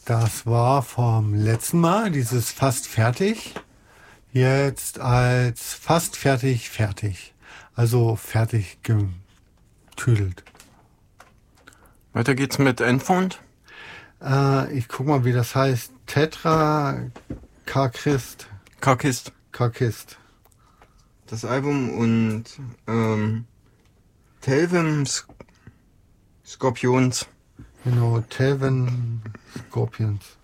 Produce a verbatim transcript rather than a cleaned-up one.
Das war vom letzten Mal, dieses fast fertig. Jetzt als fast fertig fertig. Also fertig getüdelt. Weiter geht's mit Enfant. Äh, ich guck mal, wie das heißt. Tetra Karkist. Karkist. Karkist. Das Album und ähm, Telvim Scorpions. Genau, Telven Scorpions.